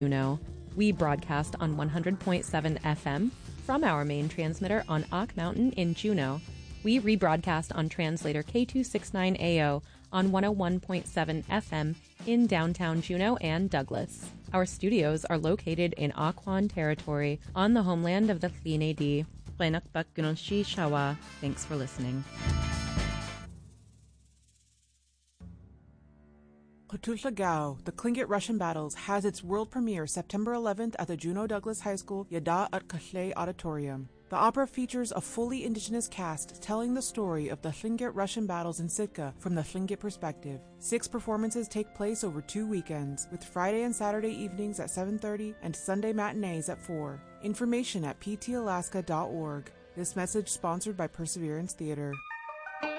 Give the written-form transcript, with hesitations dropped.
Juneau. We broadcast on 100.7 FM from our main transmitter on Ock Mountain in Juneau. We rebroadcast on translator K269AO on 101.7 FM in downtown Juneau and Douglas. Our studios are located in Occoquan territory on the homeland of the Tleenay-Dee. Thanks for listening. Gao, The Tlingit Russian Battles, has its world premiere September 11th at the Juneau Douglas High School Yada at Kashlei Auditorium. The opera features a fully indigenous cast telling the story of the Tlingit Russian battles in Sitka from the Tlingit perspective. 6 performances take place over 2 weekends, with Friday and Saturday evenings at 7:30 and Sunday matinees at 4. Information at ptalaska.org. This message sponsored by Perseverance Theater.